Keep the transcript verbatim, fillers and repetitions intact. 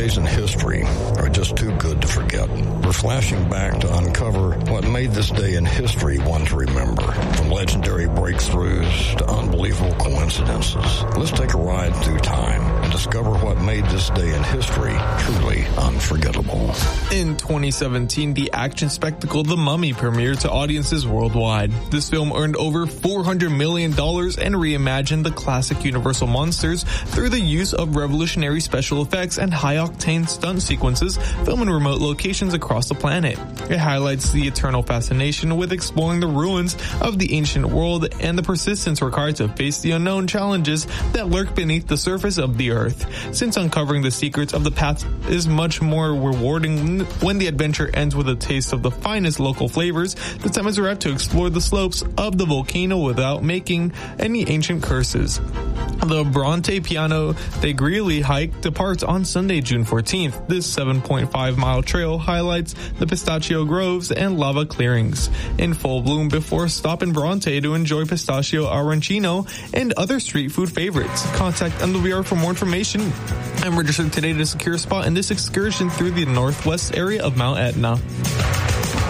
days in history are just too good to forget. We're flashing back to uncover what made this day in history one to remember. From legendary breakthroughs to unbelievable coincidences, let's take a ride through time and discover what made this day in history truly unforgettable. In twenty seventeen, the action spectacle The Mummy premiered to audiences worldwide. This film earned over four hundred million dollars and reimagined the classic Universal monsters through the use of revolutionary special effects and high-octane stunt sequences filmed in remote locations across the planet. It highlights the eternal fascination with exploring the ruins of the ancient world and the persistence required to face the unknown challenges that lurk beneath the surface of the earth. Since uncovering the secrets of the past is much more rewarding when the adventure ends with a taste of the finest local flavors, the time is right to explore the slopes of the volcano without making any ancient curses. The Bronte Piano de Grilli hike departs on Sunday, June fourteenth. This seven point five mile trail highlights the pistachio groves and lava clearings in full bloom before stop in Bronte to enjoy pistachio arancino and other street food favorites. Contact M W R for more information and register today to secure a spot in this excursion through the northwest area of Mount Etna.